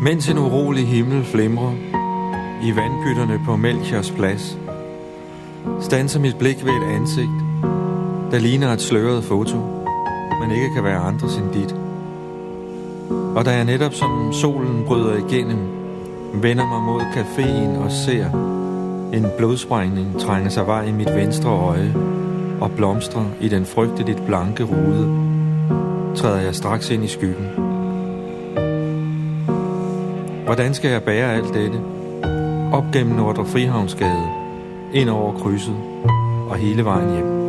Mens en urolig himmel flimrer i vandpytterne på Melchiors plads, standser mit blik ved et ansigt, der ligner et sløret foto, men ikke kan være andres end dit. Og da jeg netop som solen bryder igennem, vender mig mod caféen og ser en blodsprængning trænge sig vej i mit venstre øje og blomstre i den frygteligt blanke rude, træder jeg straks ind i skyggen. Hvordan skal jeg bære alt dette? Op gennem Nordre Frihavnsgade, ind over krydset og hele vejen hjem.